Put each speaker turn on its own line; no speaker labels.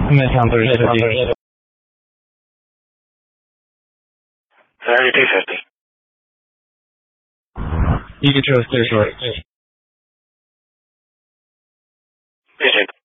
Midtown 3050.
3250.
You can show us clear short.
Vision.